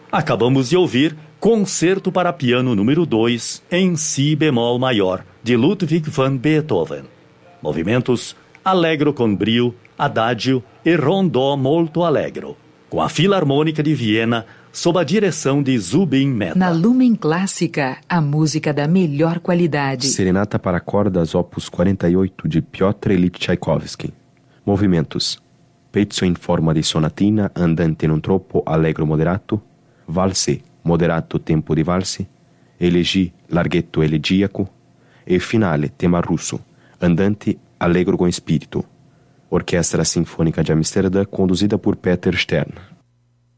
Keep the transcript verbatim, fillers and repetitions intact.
Acabamos de ouvir Concerto para Piano número dois, em Si bemol maior, de Ludwig van Beethoven. Movimentos Allegro con brio, Adagio e Rondò molto allegro, com a Filarmônica de Viena, sob a direção de Zubin Mehta. Na Lumen Clássica, a música da melhor qualidade. Serenata para cordas opus quarenta e oito, de Piotr Ilyich Tchaikovsky. Movimentos Pezzo in forma di sonatina, andante non troppo, allegro moderato, valse, moderato tempo di valse, elegi, larghetto elegiaco, e finale, tema russo, andante, allegro com espírito. Orquestra Sinfônica de Amsterdã, conduzida por Peter Stern.